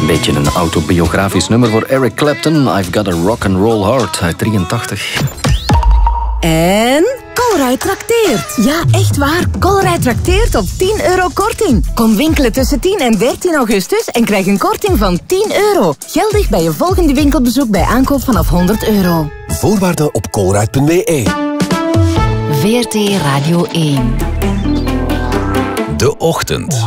Een beetje een autobiografisch nummer voor Eric Clapton. I've got a rock and roll heart uit 83. En Colruyt trakteert. Ja, echt waar. Colruyt trakteert op €10 korting. Kom winkelen tussen 10 en 13 augustus en krijg een korting van €10. Geldig bij je volgende winkelbezoek bij aankoop vanaf €100. Voorwaarden op colruyt.be. VRT Radio 1. De Ochtend.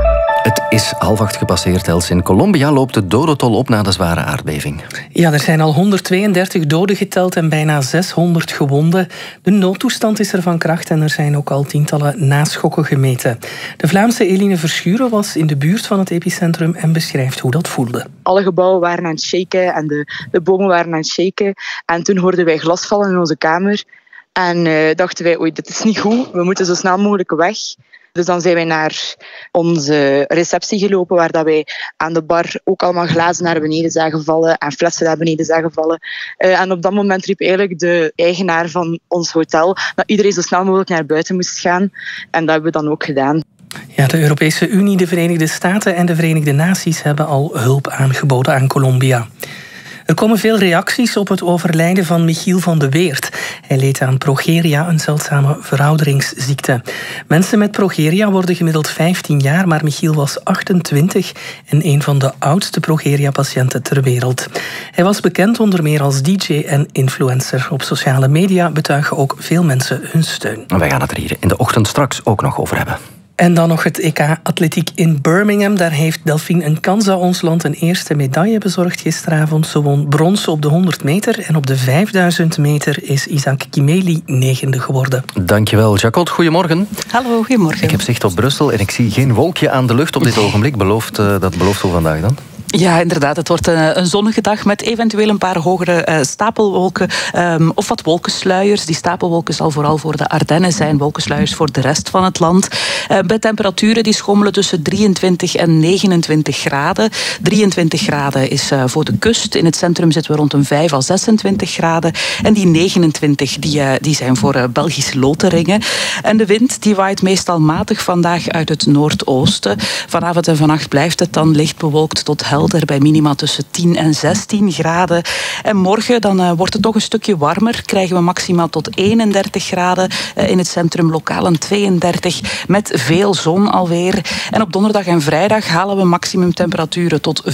Het is 7:30 gepasseerd, Els. In Colombia loopt de dodentol op na de zware aardbeving. Ja, er zijn al 132 doden geteld en bijna 600 gewonden. De noodtoestand is er van kracht en er zijn ook al tientallen naschokken gemeten. De Vlaamse Eline Verschuren was in de buurt van het epicentrum en beschrijft hoe dat voelde. Alle gebouwen waren aan het shaken en de bomen waren aan het shaken. En toen hoorden wij glas vallen in onze kamer. En dachten wij, oei, dit is niet goed. We moeten zo snel mogelijk weg. Dus dan zijn wij naar onze receptie gelopen, waar dat wij aan de bar ook allemaal glazen naar beneden zagen vallen en flessen naar beneden zagen vallen. En op dat moment riep eigenlijk de eigenaar van ons hotel dat iedereen zo snel mogelijk naar buiten moest gaan. En dat hebben we dan ook gedaan. Ja, de Europese Unie, de Verenigde Staten en de Verenigde Naties hebben al hulp aangeboden aan Colombia. Er komen veel reacties op het overlijden van Michiel van de Weert. Hij leed aan progeria, een zeldzame verouderingsziekte. Mensen met progeria worden gemiddeld 15 jaar, maar Michiel was 28 en een van de oudste progeria-patiënten ter wereld. Hij was bekend onder meer als DJ en influencer. Op sociale media betuigen ook veel mensen hun steun. Wij gaan het er hier in de ochtend straks ook nog over hebben. En dan nog het EK Atletiek in Birmingham. Daar heeft Delphine Nkanza ons land een eerste medaille bezorgd gisteravond. Ze won brons op de 100 meter en op de 5000 meter is Isaac Kimeli 9e geworden. Dankjewel, Jacot. Goedemorgen. Hallo, goedemorgen. Ik heb zicht op Brussel en ik zie geen wolkje aan de lucht op dit ogenblik. Dat belooft voor vandaag dan? Ja, inderdaad. Het wordt een zonnige dag met eventueel een paar hogere stapelwolken of wat wolkensluiers. Die stapelwolken zal vooral voor de Ardennen zijn, wolkensluiers voor de rest van het land. Bij temperaturen die schommelen tussen 23 en 29 graden. 23 graden is voor de kust. In het centrum zitten we rond een 5 à 26 graden. En die 29 die zijn voor Belgische Loteringen. En de wind die waait meestal matig vandaag uit het noordoosten. Vanavond en vannacht blijft het dan licht bewolkt tot helder bij minima tussen 10 en 16 graden. En morgen dan wordt het toch een stukje warmer. Krijgen we maximaal tot 31 graden. In het centrum lokaal een 32 met veel zon alweer. En op donderdag en vrijdag halen we maximumtemperaturen tot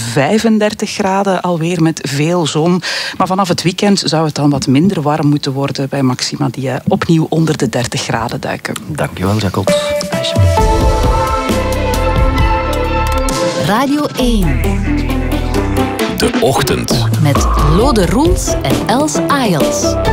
35 graden alweer met veel zon. Maar vanaf het weekend zou het dan wat minder warm moeten worden bij maxima die opnieuw onder de 30 graden duiken. Dankjewel, Jacot. Alsjeblieft. Radio 1. De Ochtend. Met Lode Roels en Els Ayels.